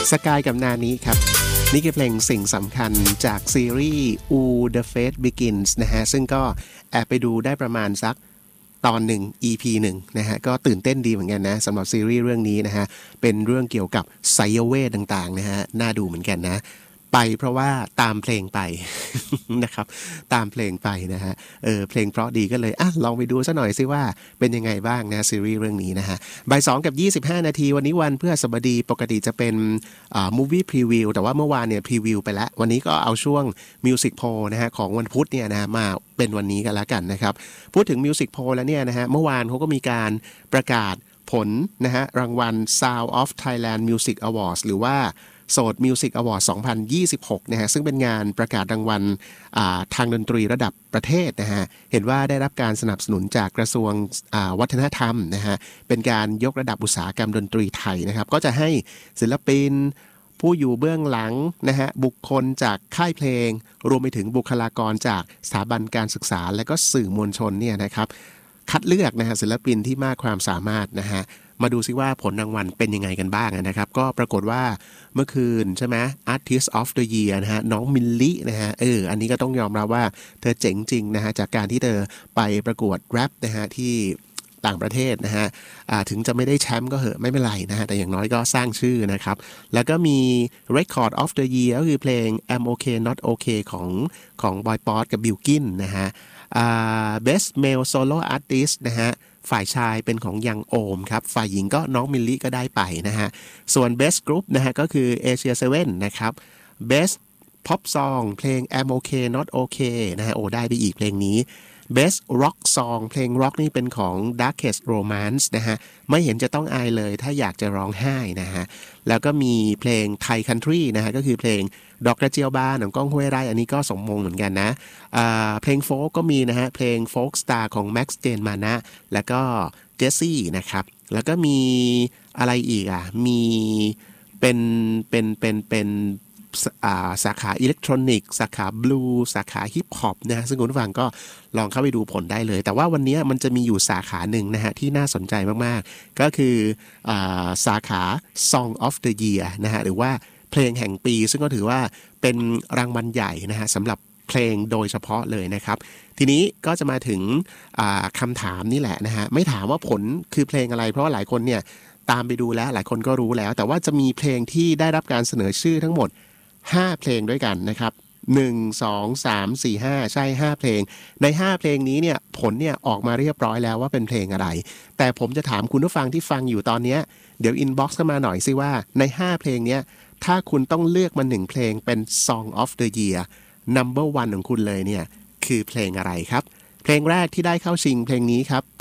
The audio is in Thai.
สกายกับนานี้ครับนี่คือเพลงสิ่งสำคัญจากซีรีส์ The Fate Begins นะฮะซึ่งก็แอบไปดูได้ประมาณสักตอนหนึ่ง EP หนึ่งนะฮะก็ตื่นเต้นดีเหมือนกันนะสำหรับซีรีส์เรื่องนี้นะฮะเป็นเรื่องเกี่ยวกับไสยเวทต่างๆนะฮะน่าดูเหมือนกันนะไปเพราะว่าตามเพลงไป นะครับตามเพลงไปนะฮะเพลงเพราะดีก็เลยลองไปดูซะหน่อยซิว่าเป็นยังไงบ้างนะซีรีส์เรื่องนี้นะฮะบ่าย 2 กับ 25 นาทีวันนี้วันพฤหัสบดีปกติจะเป็นmovie preview แต่ว่าเมื่อวานเนี่ยพรีวิวไปแล้ววันนี้ก็เอาช่วง Music Poll นะฮะของวันพุธเนี่ยนะมาเป็นวันนี้กันแล้วกันนะครับพูดถึง Music Poll แล้วเนี่ยนะฮะเมื่อวานเขาก็มีการประกาศผลนะฮะรางวัล Sound of Thailand Music Awards หรือว่าโสด Music Award 2026 นะฮะซึ่งเป็นงานประกาศรางวัลทางดนตรีระดับประเทศนะฮะเห็นว่าได้รับการสนับสนุนจากกระทรวงวัฒนธรรมนะฮะเป็นการยกระดับอุตสาหกรรมดนตรีไทยนะครับก็จะให้ศิลปินผู้อยู่เบื้องหลังนะฮะบุคคลจากค่ายเพลงรวมไปถึงบุคลากรจากสถาบันการศึกษาและก็สื่อมวลชนเนี่ยนะครับคัดเลือกนะฮะศิลปินที่มากความสามารถนะฮะมาดูซิว่าผลรางวัลเป็นยังไงกันบ้างนะครับก็ปรากฏว่าเมื่อคืนใช่ไหม Artist of the Year นะฮะน้องมิลลินะฮะอันนี้ก็ต้องยอมรับว่าเธอเจ๋งจริงนะฮะจากการที่เธอไปประกวดแรปนะฮะที่ต่างประเทศนะฮะถึงจะไม่ได้แชมป์ก็เหอะไม่เป็นไรนะฮะแต่อย่างน้อยก็สร้างชื่อนะครับแล้วก็มี Record of the Year ก็คือเพลง I'm Okay Not Okay ของ Boy Pop กับ Bilkin นะฮะBest Male Solo Artist นะฮะฝ่ายชายเป็นของยังโอมครับฝ่ายหญิงก็น้องมิลลี่ก็ได้ไปนะฮะส่วน Best Group นะฮะก็คือ Asia 7นะครับ Best Pop Song เพลง I'm Okay Not Okay นะฮะได้ไปอีกเพลงนี้ Best Rock Song เพลง Rock นี่เป็นของ Darkest Romance นะฮะไม่เห็นจะต้องอายเลยถ้าอยากจะร้องไห้นะฮะแล้วก็มีเพลง Thai Country นะฮะก็คือเพลงดอกกระเจียวบานของก้องห้วยไร่อันนี้ก็สมมงเหมือนกันนะเพลงโฟล์กก็มีนะฮะเพลงโฟล์กสตาร์ของแม็กซ์เจนมานะแล้วก็เจสซี่นะครับแล้วก็มีอะไรอีกมีเป็นสาขาอิเล็กทรอนิกส์สาขาบลูสาขาฮิปฮอปนะซึ่งคุณผู้ฟังก็ลองเข้าไปดูผลได้เลยแต่ว่าวันนี้มันจะมีอยู่สาขาหนึ่งนะฮะที่น่าสนใจมากๆก็คือสาขา Song of the Year นะฮะหรือว่าเพลงแห่งปีซึ่งก็ถือว่าเป็นรางวัลใหญ่นะฮะสำหรับเพลงโดยเฉพาะเลยนะครับทีนี้ก็จะมาถึงคำถามนี่แหละนะฮะไม่ถามว่าผลคือเพลงอะไรเพราะว่าหลายคนเนี่ยตามไปดูแล้วหลายคนก็รู้แล้วแต่ว่าจะมีเพลงที่ได้รับการเสนอชื่อทั้งหมด5เพลงด้วยกันนะครับ1 2 3 4 5ใช่5เพลงใน5เพลงนี้เนี่ยผลเนี่ยออกมาเรียบร้อยแล้วว่าเป็นเพลงอะไรแต่ผมจะถามคุณผู้ฟังที่ฟังอยู่ตอนนี้เดี๋ยวอินบ็อกซ์เข้ามาหน่อยสิว่าใน5เพลงเนี้ยถ้าคุณต้องเลือกมา1เพลงเป็น Song of the Year Number 1ของคุณเลยเนี่ยคือเพลงอะไรครับเพลงแรกที่ได้เข้าชิงเพลงนี้ครับ